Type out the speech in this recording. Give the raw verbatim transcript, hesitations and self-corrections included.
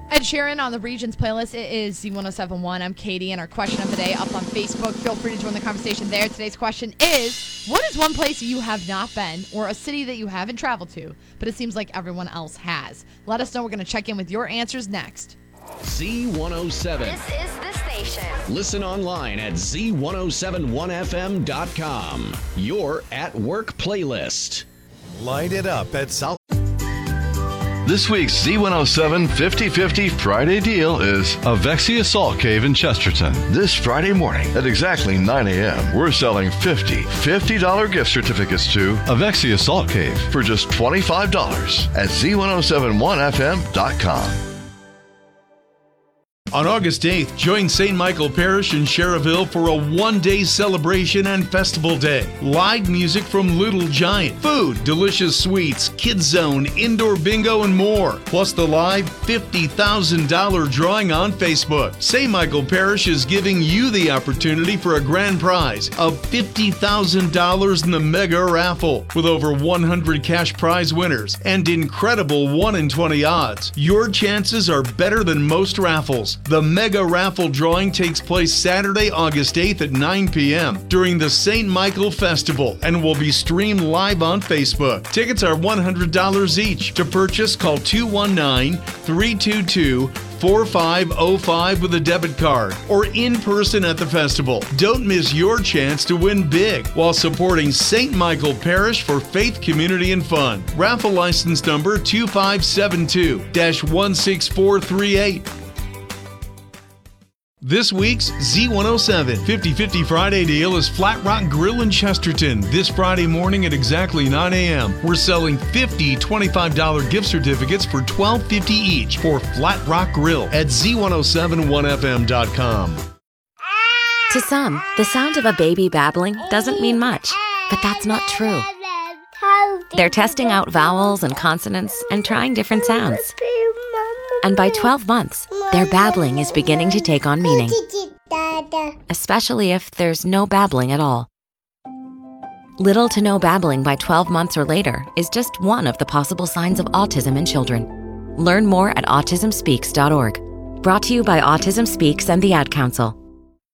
Ed Sheeran on the Regions playlist. It is Z ten seventy-one. I'm Katie, and our question of the day up on Facebook. Feel free to join the conversation there. Today's question is, what is one place you have not been or a city that you haven't traveled to, but it seems like everyone else has? Let us know. We're going to check in with your answers next. Z one oh seven. This is the station. Listen online at Z ten seventy-one F M dot com. Your at work playlist. Light it up at South. This week's Z one oh seven fifty fifty Friday deal is Avexia Salt Cave in Chesterton. This Friday morning at exactly nine a.m., we're selling fifty fifty dollars gift certificates to Avexia Salt Cave for just twenty-five dollars at Z ten seventy-one F M dot com. On August eighth, join Saint Michael Parish in Cherville for a one-day celebration and festival day. Live music from Little Giant, food, delicious sweets, kids zone, indoor bingo, and more. Plus the live fifty thousand dollars drawing on Facebook. Saint Michael Parish is giving you the opportunity for a grand prize of fifty thousand dollars in the mega raffle with over one hundred cash prize winners and incredible one in twenty odds. Your chances are better than most raffles. The mega raffle drawing takes place Saturday, August eighth at nine p.m. during the Saint Michael Festival and will be streamed live on Facebook. Tickets are one hundred dollars each. To purchase, call two one nine, three two two, four five zero five with a debit card or in person at the festival. Don't miss your chance to win big while supporting Saint Michael Parish for faith, community, and fun. Raffle license number two five seven two dash one six four three eight. This week's Z one oh seven fifty fifty Friday deal is Flat Rock Grill in Chesterton. This Friday morning at exactly nine a.m., we're selling fifty twenty-five dollars gift certificates for twelve fifty each for Flat Rock Grill at Z ten seventy-one F M dot com. To some, the sound of a baby babbling doesn't mean much, but that's not true. They're testing out vowels and consonants and trying different sounds. And by twelve months, their babbling is beginning to take on meaning, especially if there's no babbling at all. Little to no babbling by twelve months or later is just one of the possible signs of autism in children. Learn more at autism speaks dot org. Brought to you by Autism Speaks and the Ad Council.